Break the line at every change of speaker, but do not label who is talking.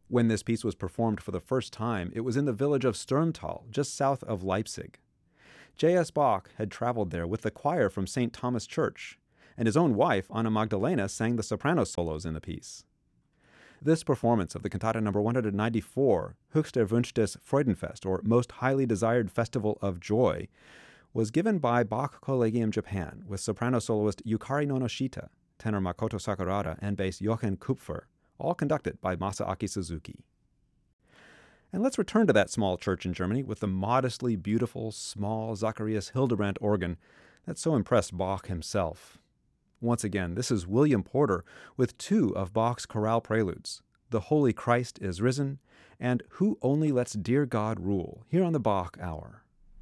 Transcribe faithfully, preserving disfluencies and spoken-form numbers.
When this piece was performed for the first time, it was in the village of Sturmtal, just south of Leipzig. J S. Bach had traveled there with the choir from Saint Thomas Church, and his own wife, Anna Magdalena, sang the soprano solos in the piece. This performance of the cantata number one hundred ninety-four, Höchst erwünschtes Freudenfest, or Most Highly Desired Festival of Joy, was given by Bach Collegium Japan with soprano soloist Yukari Nonoshita, tenor Makoto Sakurada, and bass Jochen Kupfer, all conducted by Masaaki Suzuki. And let's return to that small church in Germany with the modestly beautiful, small Zacharias Hildebrandt organ that so impressed Bach himself. Once again, this is William Porter with two of Bach's chorale preludes, The Holy Christ is Risen and Who Only Lets Dear God Rule, here on the Bach Hour.